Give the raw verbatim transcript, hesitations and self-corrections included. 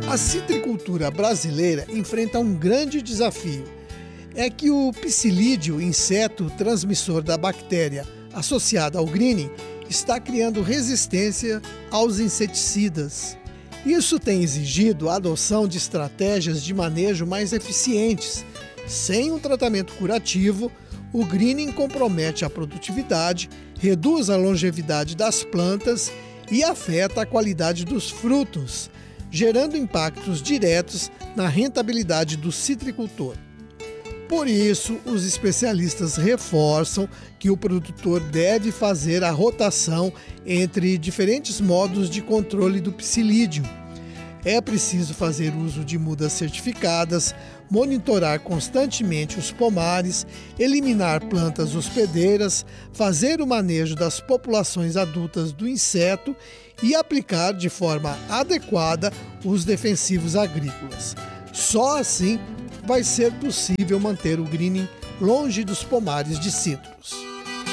A citricultura brasileira enfrenta um grande desafio. É que o psilídeo, inseto transmissor da bactéria associada ao greening, está criando resistência aos inseticidas. Isso tem exigido a adoção de estratégias de manejo mais eficientes. Sem um tratamento curativo, o greening compromete a produtividade, reduz a longevidade das plantas e afeta a qualidade dos frutos, gerando impactos diretos na rentabilidade do citricultor. Por isso, os especialistas reforçam que o produtor deve fazer a rotação entre diferentes modos de controle do psilídeo. É preciso fazer uso de mudas certificadas, monitorar constantemente os pomares, eliminar plantas hospedeiras, fazer o manejo das populações adultas do inseto e aplicar de forma adequada os defensivos agrícolas. Só assim vai ser possível manter o greening longe dos pomares de citros.